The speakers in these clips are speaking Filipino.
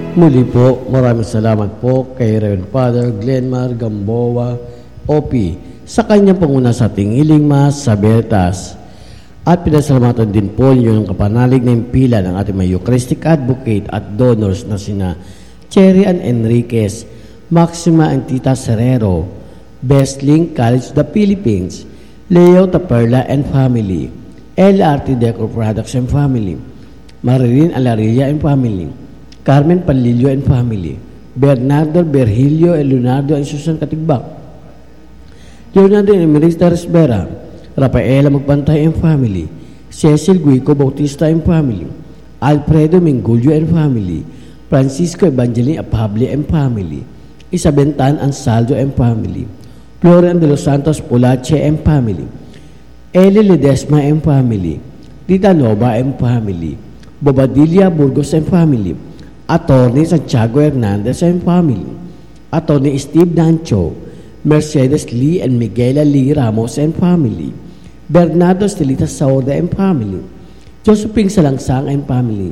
Muli po, maraming salamat po kay Reverend Father Glenmar Gamboa, OP, sa kanyang panguna sa ating hiling mas sa Veritas. At pinasalamatan din po yung kapanalig na impila ng ating mga Eucharistic Advocate at donors na sina Cherry Ann Enriquez, Maxima Antita Serrero, Bestling College of the Philippines, Leo Taperla and Family, LRT Decor Products and Family, Marilyn Alarilla and Family, Carmen Palillo and Family, Bernardo Berhilio and Leonardo and Susan Katigbak, Leonardo and Emerita Resbera, Rafaela Magpantay and Family, Cecil Guico Bautista and Family, Alfredo Mingulio and Family, Francisco Evangeline Apable and Family, Isabentan Ansaldo and Family, Florian de los Santos Polache and Family, Eli Ledesma and Family, Tita Nova and Family, Bobadilla Burgos and Family, Attorney Santiago Hernandez and Family, Attorney Steve Dancho, Mercedes Lee and Miguela Lee Ramos and Family, Bernardo Estelita Sauda and Family, Josephine Salangsang and Family,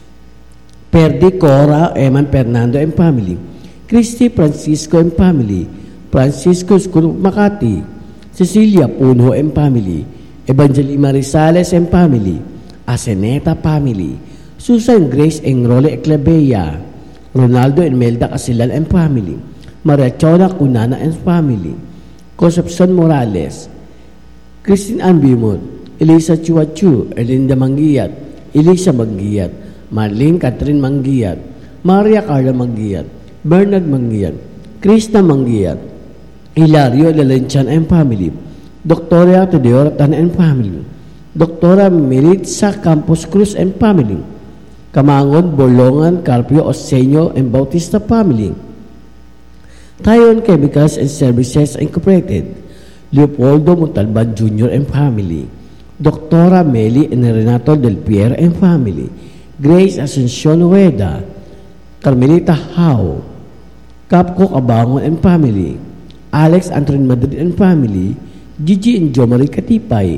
Perdi Cora Eman Fernando and Family, Christy Francisco and Family, Francisco Escuro Makati, Cecilia Puno and Family, Evangeline Marisales and Family, Aseneta Family, Susan Grace Enrole Eclabea, Ronaldo and Melda Casilan and Family, Maria Chona Cunana and Family, Concepcion Morales, Christine Ann Bimot, Elisa Chuachu, Erlinda Manggiyat, Elisa Manggiyat, Marlene Catherine Manggiyat, Maria Carla Manggiyat, Bernard Manggiyat, Krista Manggiyat, Hilario Lalenchan and Family, Doctoria Teodora Tan and Family, Doctora Meritza Campos Cruz and Family, Kamangon, Bolongan, Carpio, Oseño, and Bautista Family, Tayon Chemicals and Services Incorporated, Leopoldo Montalban Jr. and Family, Doctora Meli and Renato Del Pierre and Family, Grace Asuncion Ueda, Carmelita Howe, Capco Abangon and Family, Alex Antonin Madrid and Family, Gigi and Jomari Katipay,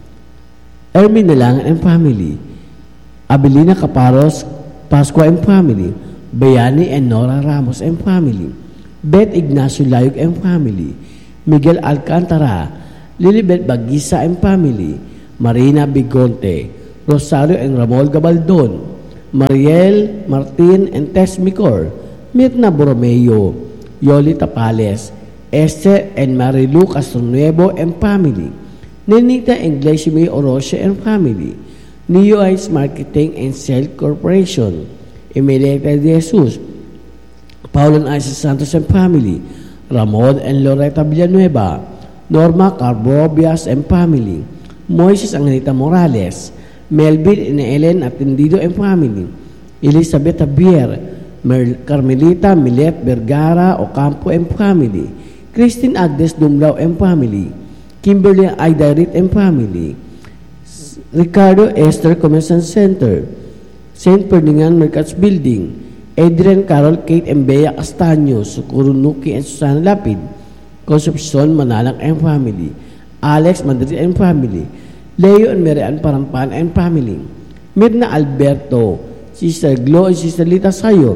Ermin Nalangan and Family, Abelina Caparos, Pascua and Family, Bayani and Nora Ramos and Family, Beth Ignacio Layog and Family, Miguel Alcantara, Lilibet Bagisa and Family, Marina Bigonte, Rosario and Ramol Gabaldon, Mariel Martin and Tess Micor, Mirna Borromeo, Yoli Tapales, Esther and Marilu Castronuevo and Family, Nenita Inglesime Oroche and Family, Neo Ice Marketing and Sale Corporation, Emelita de Jesus, Paulo and Isis Santos and Family, Ramon and Loretta Villanueva, Norma Carbobias and Family, Moises Angelita Morales, Melvin and Ellen Atendido and Family, Elizabeth Javier, Carmelita Milet Vergara Ocampo and Family, Christine Agnes Dumlao and Family, Kimberly Aidarit and Family, Ricardo Esther Commercial Center, St. Ferdinand Mercats Building, Adrian Carol Kate and Bea Castaño, Sukurunuki and Susana Lapid, Concepcion Manalang and Family, Alex Madrid and Family, Leo and Marian Parampan and Family, Mirna Alberto, Sister Glo and Sister Lita Sayo,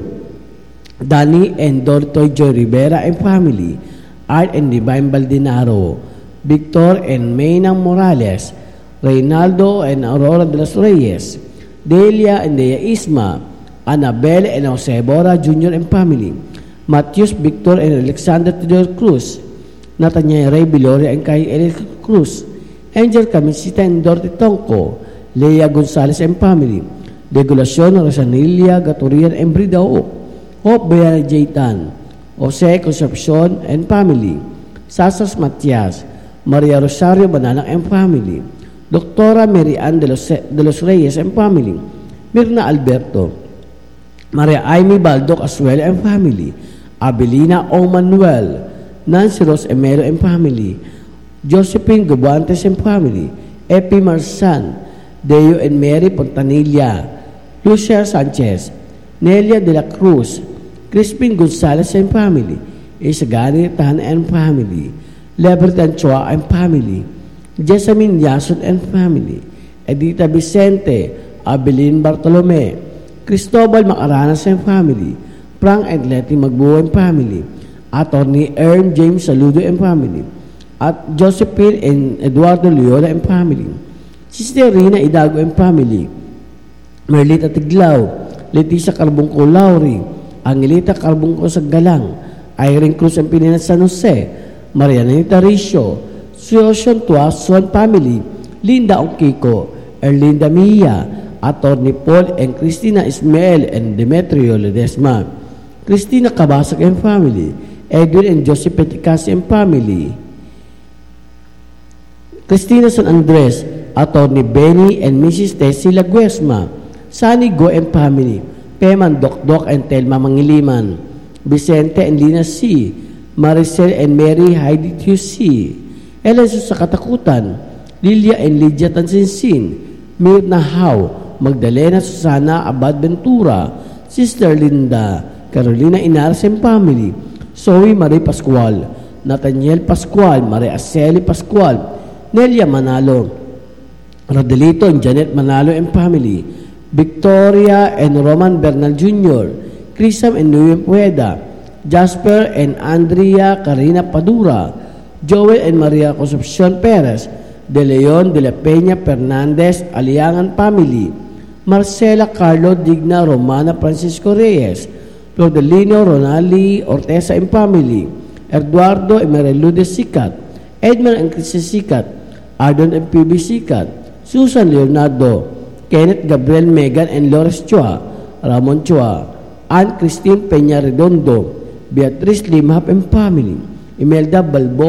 Danny and Dortoy Joy Rivera and Family, Art and Divine Baldinaro, Victor and Maynang Morales, Reynaldo and Aurora de los Reyes, Delia and Dea Isma, Annabelle and Josebora Jr. and Family, Matthews Victor and Alexander Theodore Cruz, Nathaniel Ray Biloria and Kay Eric Cruz, Angel Camisita and Dorothy Tonko, Leia Gonzalez and Family, Regulacion Rosanilia Gaturian and Bridao, Hope Bayana Jaitan, Jose Concepcion and Family, Sasas Matias, Maria Rosario Banalang and Family, Doctora Mary Ann de los Reyes and Family, Mirna Alberto, Maria Aimee Baldoc Asuel and Family, Abelina O. Manuel, Nancy Rose Emelo and Family, Josephine Gubantes and Family, Epi Marsan, Deo and Mary Pontanilla, Lucia Sanchez, Nelia de la Cruz, Crispin Gonzalez and Family, Isagani Tan and Family, Lebertan Chua and Family, Jessamine Yason and Family, Edita Vicente, Abelin Bartolome, Cristobal Macaranas and Family, Frank and Letty Magbuo and family, Attorney Ern James Saludo and family, at Josephine and Eduardo Loyola and family, Sister Rina Idago and family, Merlita Tiglao, Leticia Carbungco Lauri, Angelita Carbungco Saggalang, Irene Cruz and Pinina San Jose, Marianita Ricio, Suyosion Tuason family, Linda Okiko, Erlinda Mia, Attorney Paul and Christina Ismael and Demetrio Ledesma, Christina Cabasag and family, Edwin and Joseph Peticasi and family, Christina San Andres, Attorney Benny and Mrs. Tessie Laguesma, Sunny Go and family, Peman Dokdok and Telma Mangiliman, Vicente and Lina C., Maricel and Mary Heidi Q.C., Ellen sa Katakutan, Lilia and Lydia Tansinsin, Mirna Hau, Magdalena Susana Abad Ventura, Sister Linda, Carolina Inares and family, Zoe Marie Pascual, Nathaniel Pascual, Maria Aceli Pascual, Nelia Manalo, Rodelito and Janet Manalo and family, Victoria and Roman Bernal Jr., Crisam and Nuyen Pueda, Jasper and Andrea Karina Padura, Joel and Maria Concepcion Perez, De Leon de la Peña Fernandez Aliangan family, Marcela Carlo Digna Romana Francisco Reyes, Flodelino Ronali Orteza and family, Eduardo and Mariludes Sikat, Edmund and Chris Sikat, Ardon and PB Sikat, Susan Leonardo, Kenneth Gabriel Megan and Lores Chua, Ramon Chua, Ann Christine Peña Redondo, Beatriz Limhap and family, Imelda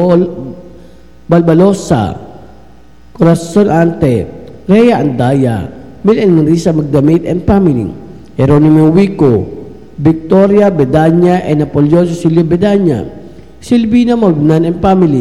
Balbalosa, Corazon Ante, Rhea Andaya, Mil and Marisa Magdamit and family, Jeronimo Wico, Victoria Bedanya and Napoleon Cecilio Bedanya, Silvina Magnan and family,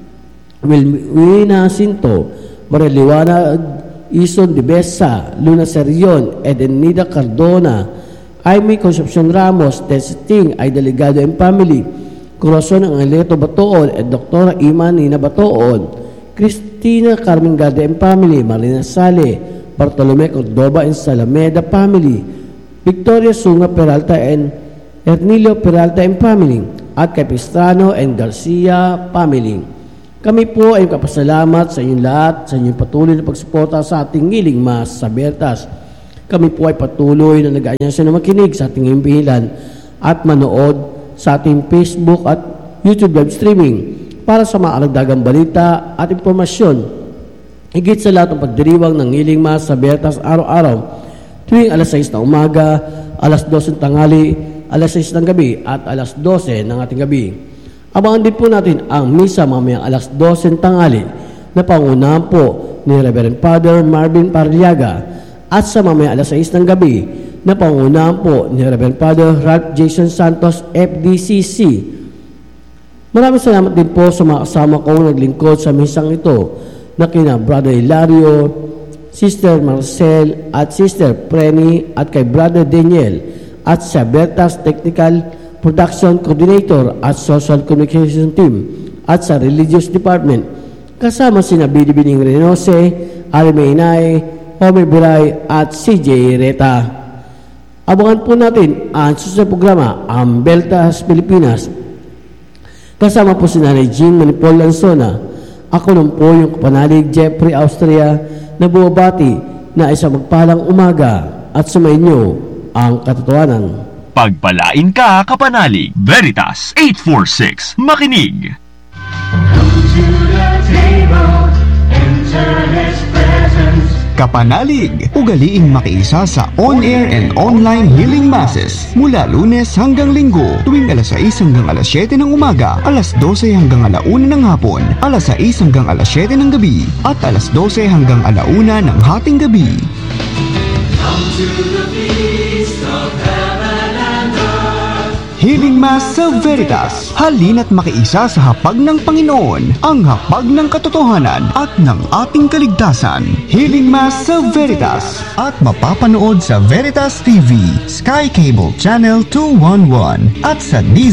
Wilmina Sinto, Mariliwana Ison de Besa, Luna Serion, Edenida Cardona, Aimee Concepcion Ramos, Testing, ay Delegado and family, Corazon ang Aleto Batoon at Dr. Iman Nina Batoon, Cristina Carmen Garde and family, Marina Sale, Bartolome Cordoba and Salameda family, Victoria Sunga Peralta and Ernilio Peralta and family, at Capistrano and Garcia family. Kami po ay kapasalamat sa inyong lahat sa inyong patuloy na pagsuporta sa ating Ngiling Mas sa Bertas. Kami po ay patuloy na nag-aanyansa na makinig sa ating impilan at manood sa ating Facebook at YouTube live streaming para sa mga alagdagang balita at impormasyon. Higit sa lahat ng pagdiriwang ng Ngiling Mas sa Bertas araw-araw tuwing alas 6 ng umaga, alas 12 ng tanghali, alas 6 ng gabi at alas 12 ng ating gabi. Abangan din po natin ang misa mamayang alas 12 ng tanghali na pangunahan po ni Reverend Father Marvin Parliaga at sa mamayang alas 6 ng gabi na pangunahan po ni Reverend Father Ralph Jason Santos, FDCC. Maraming salamat din po sa mga kasama kong naglingkod sa misang ito na kina Brother Hilario, Sister Marcel at Sister Preni at kay Brother Daniel at sa Bertas Technical Production Coordinator at Social Communication Team at sa Religious Department kasama sina Bidibining Renose, Arime Inay, Homer Buray at CJ Reta. Abangan po natin ang susunod programa, ang Bertas Pilipinas. Kasama po si Nanay Jean Manipol Lanzona. Ako nun po yung kapanalig Jeffrey Austria na buwabati na isang magpalang umaga at sumainyo ang katotohanan. Pagpalain ka, kapanalig. Veritas 846. Makinig. Kapanalig, ugaliing makiisa sa on-air and online healing masses mula Lunes hanggang Linggo tuwing alas 6 hanggang alas 7 ng umaga, alas 12 hanggang alauna ng hapon, alas 6 hanggang alas 7 ng gabi, at alas 12 hanggang alauna ng hating gabi. Come to the feast of heaven and earth. Healing Mass sa Veritas. Halina't makiisa sa hapag ng Panginoon, ang hapag ng katotohanan at ng ating kaligtasan. Healing Mass sa Veritas. At mapapanood sa Veritas TV, Sky Cable Channel 211 at sa